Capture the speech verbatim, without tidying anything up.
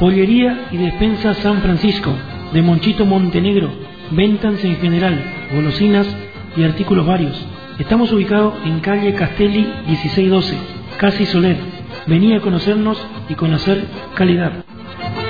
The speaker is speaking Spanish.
Pollería y despensa San Francisco, de Monchito Montenegro, ventas en general, golosinas y artículos varios. Estamos ubicados en calle Castelli dieciséis doce, Casi Soler. Vení a conocernos y conocer calidad.